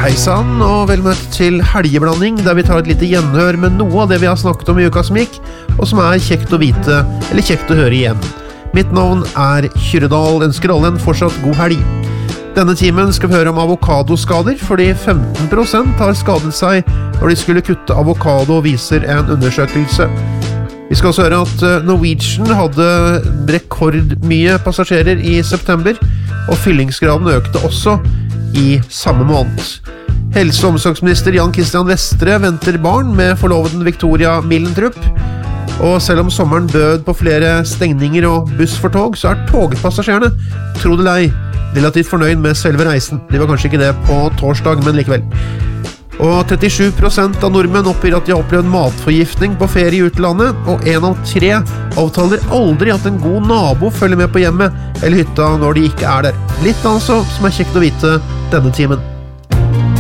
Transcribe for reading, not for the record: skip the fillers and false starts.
Hei sann, og vel møtt til helgeblanding, der vi tar et lite gjenhør med noe av det vi har snakket om I uka som gikk, og som kjekt å vite, eller kjekt å høre igjen. Mitt navn Kyrredal, ønsker alle en fortsatt god helg. Denne timen skal vi høre om avokadoskader, fordi 15% har skadet seg når de skulle kutte avokado, viser en undersøkelse. Vi skal også høre at Norwegian hadde rekordmye passasjerer I september, og fyllingsgraden økte også I samme måned. Helse- og omsorgsminister Jan Christian Vestre venter barn med forloveden Victoria Millentrup. Og selv om sommeren bød på flere stengninger og buss for tog, så togpassasjerene, tro det lei, relativt fornøyd med selve reisen. De var kanskje ikke det på torsdag, men likevel. Og 37% av nordmenn oppgir at de har opplevd matforgiftning på ferie I utlandet, og 1 av 3 avtaler aldri at en god nabo følger med på hjemmet eller hytta når de ikke der. Litt altså som kjekt å vite denne timen.